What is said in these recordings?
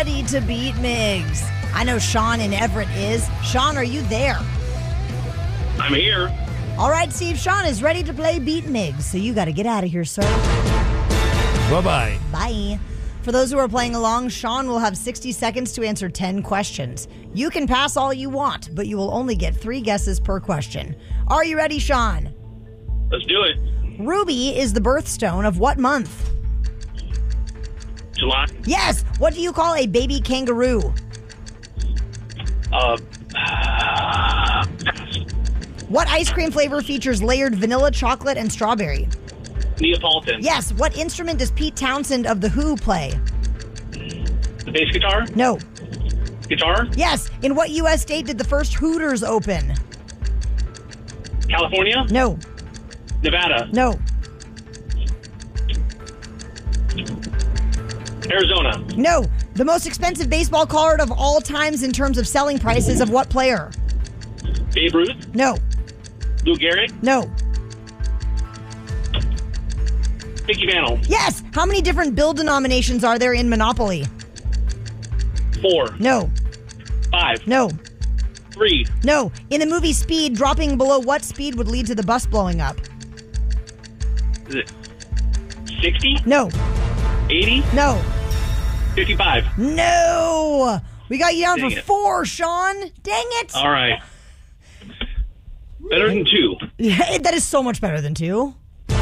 ready to beat Migs? I know Sean in Everett is. Sean, are you there? I'm here. All right, Steve, Sean is ready to play Beat Migs, so you got to get out of here, sir. Bye-bye. Bye. For those who are playing along, Sean will have 60 seconds to answer 10 questions. You can pass all you want, but you will only get 3 guesses per question. Are you ready, Sean? Let's do it. Ruby is the birthstone of what month? July. Yes. What do you call a baby kangaroo? What ice cream flavor features layered vanilla, chocolate, and strawberry? Neapolitan. Yes. What instrument does Pete Townsend of The Who play? The bass guitar. No. Guitar. Yes. In what U.S. state did the first Hooters open? California. No. Nevada. No. Arizona. No. The most expensive baseball card of all times in terms of selling prices of what player? Babe Ruth. No. Lou Gehrig. No. Mickey Mantle. Yes. How many different bill denominations are there in Monopoly? 4. No. 5. No. 3. No. In the movie Speed, dropping below what speed would lead to the bus blowing up? Is it 60? No. 80? No. 55. No. We got you down Dang for it. 4, Sean. Dang it. All right. Better than 2. Yeah, that is so much better than 2.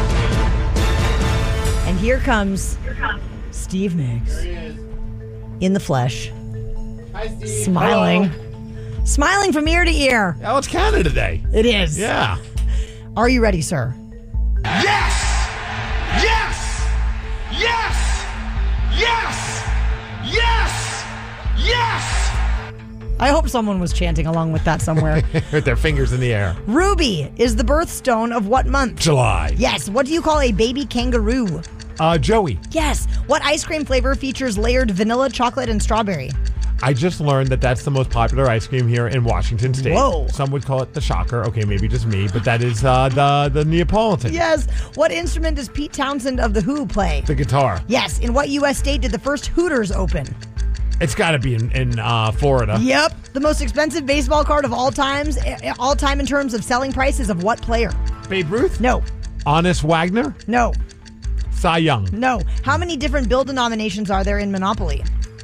And here comes Steve Miggs. In the flesh. Hi, Steve. Smiling. Hello. Smiling from ear to ear. Oh, it's Canada Day. It is. Yeah. Are you ready, sir? Yes! Yes! Yes! Yes! Yes! Yes! I hope someone was chanting along with that somewhere. With their fingers in the air. Ruby is the birthstone of what month? July. Yes. What do you call a baby kangaroo? Joey. Yes. What ice cream flavor features layered vanilla, chocolate, and strawberry? I just learned that that's the most popular ice cream here in Washington State. Whoa. Some would call it the Shocker. Okay, maybe just me, but that is the Neapolitan. Yes. What instrument does Pete Townsend of The Who play? The guitar. Yes. In what U.S. state did the first Hooters open? It's got to be in Florida. Yep. The most expensive baseball card of all time in terms of selling prices of what player? Babe Ruth? No. Honest Wagner? No. Cy Young? No. How many different bill denominations are there in Monopoly?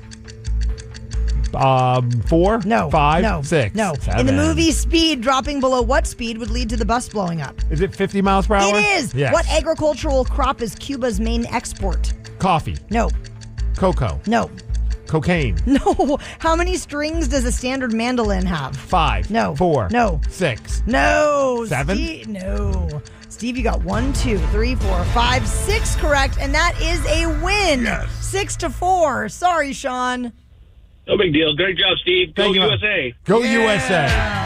4? No. 5? No. 6? No. 7. In the movie Speed, dropping below what speed would lead to the bus blowing up? Is it 50 miles per hour? It is. Yes. What agricultural crop is Cuba's main export? Coffee. No. Cocoa. No. Cocaine. No. How many strings does a standard mandolin have? 5. No. 4. No. 6. No. 7? No. Steve, you got 1, 2, 3, 4, 5, 6 correct, and that is a win. Yes. 6-4. Sorry, Sean. No big deal. Great job, Steve. Go Thank you. USA. Go USA.